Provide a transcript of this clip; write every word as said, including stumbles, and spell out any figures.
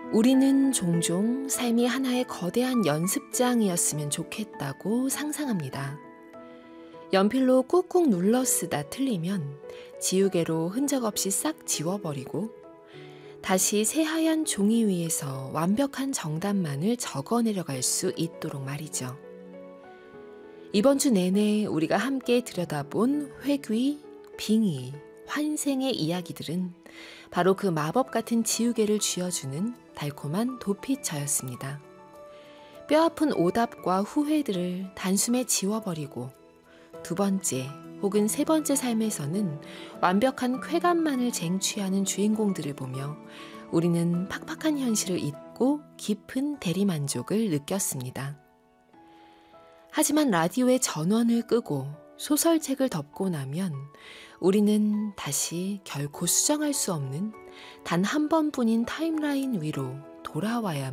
우리는 종종 삶이 하나의 거대한 연습장이었으면 좋겠다고 상상합니다. 연필로 꾹꾹 눌러 쓰다 틀리면 지우개로 흔적 없이 싹 지워버리고 다시 새하얀 종이 위에서 완벽한 정답만을 적어내려갈 수 있도록 말이죠. 이번 주 내내 우리가 함께 들여다본 회귀, 빙의, 환생의 이야기들은 바로 그 마법 같은 지우개를 쥐어주는 달콤한 도피처였습니다. 뼈아픈 오답과 후회들을 단숨에 지워버리고 두 번째 혹은 세 번째 삶에서는 완벽한 쾌감만을 쟁취하는 주인공들을 보며 우리는 팍팍한 현실을 잊고 깊은 대리만족을 느꼈습니다. 하지만 라디오의 전원을 끄고 소설책을 덮고 나면 우리는 다시 결코 수정할 수 없는 단 한 번뿐인 타임라인 위로 돌아와야